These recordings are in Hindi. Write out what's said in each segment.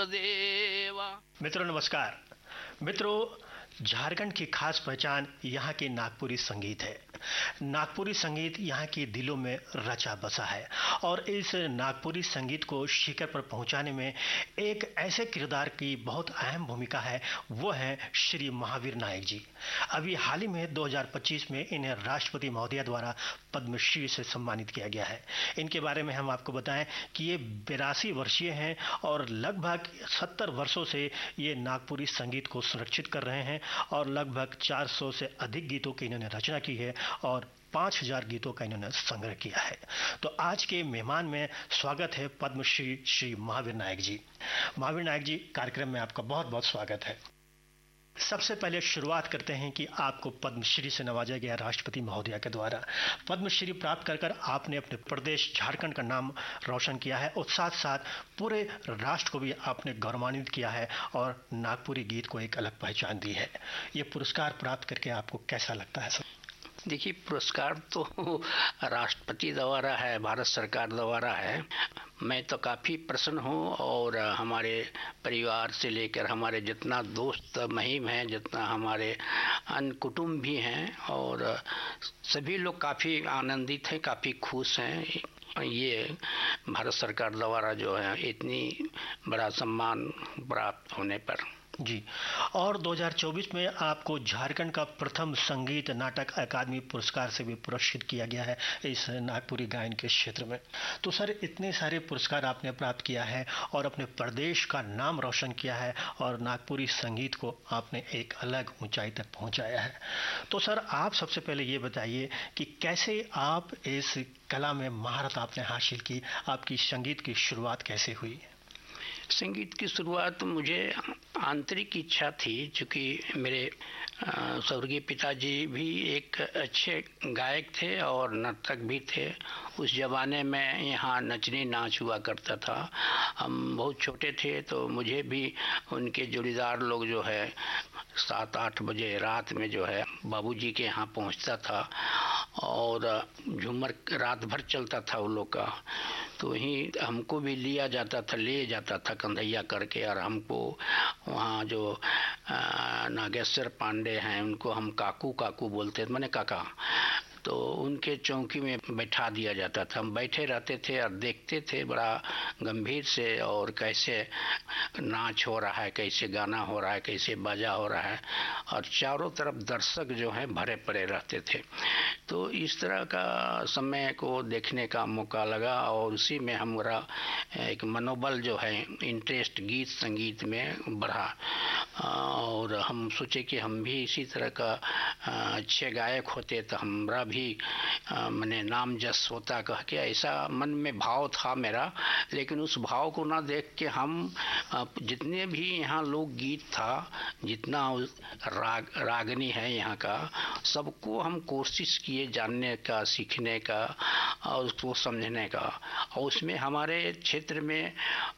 देवा। मित्रों नमस्कार। मित्रों, झारखंड की खास पहचान यहाँ की नागपुरी संगीत है। नागपुरी संगीत यहाँ के दिलों में रचा बसा है और इस नागपुरी संगीत को शिखर पर पहुँचाने में एक ऐसे किरदार की बहुत अहम भूमिका है, वो है श्री महावीर नायक जी। अभी हाल ही में 2025 में इन्हें राष्ट्रपति महोदया द्वारा पद्मश्री से सम्मानित किया गया है। इनके बारे में हम आपको बताएं कि ये 82 वर्षीय हैं और लगभग 70 वर्षों से ये नागपुरी संगीत को संरक्षित कर रहे हैं और लगभग 400 से अधिक गीतों की इन्होंने रचना की है और 5000 गीतों का इन्होंने संग्रह किया है। तो आज के मेहमान में स्वागत है पद्मश्री श्री महावीर नायक जी। महावीर नायक जी, कार्यक्रम में आपका बहुत बहुत स्वागत है। सबसे पहले शुरुआत करते हैं कि आपको पद्मश्री से नवाजा गया राष्ट्रपति महोदया के द्वारा। पद्मश्री प्राप्त कर आपने अपने प्रदेश झारखंड का नाम रोशन किया है और साथ साथ पूरे राष्ट्र को भी आपने गौरवान्वित किया है और नागपुरी गीत को एक अलग पहचान दी है। ये पुरस्कार प्राप्त करके आपको कैसा लगता है सर? देखिए, पुरस्कार तो राष्ट्रपति द्वारा है, भारत सरकार द्वारा है। मैं तो काफ़ी प्रसन्न हूँ और हमारे परिवार से लेकर हमारे जितना दोस्त महिम हैं, जितना हमारे अन्य कुटुंब भी हैं, और सभी लोग काफ़ी आनंदित हैं, काफ़ी खुश हैं ये भारत सरकार द्वारा जो है इतनी बड़ा सम्मान प्राप्त होने पर। जी, और 2024 में आपको झारखंड का प्रथम संगीत नाटक अकादमी पुरस्कार से भी पुरस्कृत किया गया है इस नागपुरी गायन के क्षेत्र में। तो सर, इतने सारे पुरस्कार आपने प्राप्त किया है और अपने प्रदेश का नाम रोशन किया है और नागपुरी संगीत को आपने एक अलग ऊंचाई तक पहुंचाया है। तो सर, आप सबसे पहले ये बताइए कि कैसे आप इस कला में महारत आपने हासिल की, आपकी संगीत की शुरुआत कैसे हुई? संगीत की शुरुआत मुझे आंतरिक इच्छा थी, चूँकि मेरे स्वर्गीय पिताजी भी एक अच्छे गायक थे और नर्तक भी थे। उस ज़माने में यहाँ नचनी नाच हुआ करता था। हम बहुत छोटे थे तो मुझे भी उनके जोड़ीदार लोग जो है 7-8 बजे रात में जो है बाबूजी के यहाँ पहुँचता था और झूमर रात भर चलता था उन लोग का। तो वहीं हमको भी लिया जाता था, ले जाता था कंधैया करके, और हमको वहाँ जो नागेश्वर पांडे हैं उनको हम काकू काकू बोलते थे, माने काका। तो उनके चौकी में बैठा दिया जाता था। हम बैठे रहते थे और देखते थे बड़ा गंभीर से, और कैसे नाच हो रहा है, कैसे गाना हो रहा है, कैसे बाजा हो रहा है, और चारों तरफ दर्शक जो हैं भरे पड़े रहते थे। तो इस तरह का समय को देखने का मौका लगा और उसी में हमारा एक मनोबल जो है, इंटरेस्ट गीत संगीत में बढ़ा और हम सोचे कि हम भी इसी तरह का अच्छे गायक होते तो हमारा भी मैंने नाम जस होता कह के, ऐसा मन में भाव था मेरा। लेकिन उस भाव को ना देख के हम जितने भी यहाँ लोक गीत था, जितना रागनी है यहाँ का, सबको हम कोशिश किए जानने का, सीखने का और उसको समझने का। और उसमें हमारे क्षेत्र में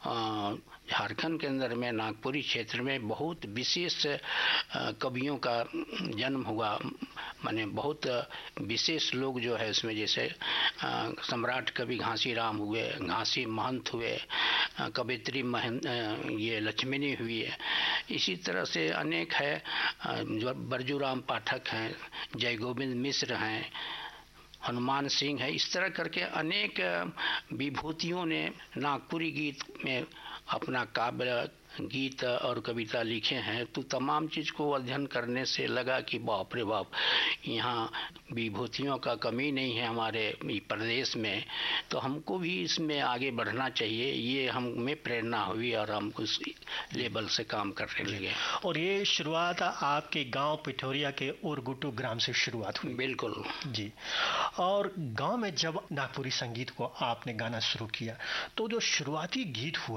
झारखंड के अंदर में नागपुरी क्षेत्र में बहुत विशेष कवियों का जन्म हुआ। माने बहुत विशेष लोग जो है इसमें, जैसे सम्राट कवि घासीराम हुए, घासी महंत हुए, कवित्री ये लक्ष्मणी हुई है। इसी तरह से अनेक है, जो बरजूराम पाठक हैं, जय गोविंद मिश्र हैं, हनुमान सिंह है। इस तरह करके अनेक विभूतियों ने नागपुरी गीत में अपना काव्य गीत और कविता लिखे हैं। तो तमाम चीज़ को अध्ययन करने से लगा कि बाप रे बाप, यहाँ विभूतियों का कमी नहीं है हमारे प्रदेश में, तो हमको भी इसमें आगे बढ़ना चाहिए। ये हमें प्रेरणा हुई और हम उस लेवल से काम करने लगे। और ये शुरुआत आपके गांव पिठोरिया के उरगुटू ग्राम से शुरुआत हुई? बिल्कुल जी। और गांव में जब नागपुरी संगीत को आपने गाना शुरू किया तो जो शुरुआती गीत हुआ